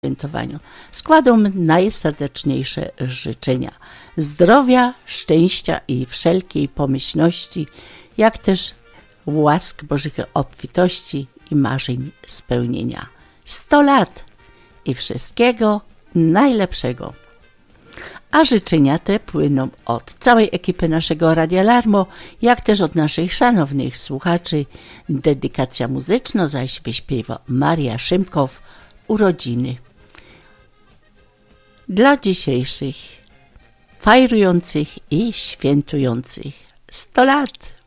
świętowaniu. Składam najserdeczniejsze życzenia zdrowia, szczęścia i wszelkiej pomyślności, jak też łask Bożych obfitości i marzeń spełnienia. 100 lat i wszystkiego najlepszego. A życzenia te płyną od całej ekipy naszego Radia Larmo, jak też od naszych szanownych słuchaczy. Dedykacja muzyczna zaś wyśpiewa Maria Szymkow, urodziny. Dla dzisiejszych fajrujących i świętujących 100 lat!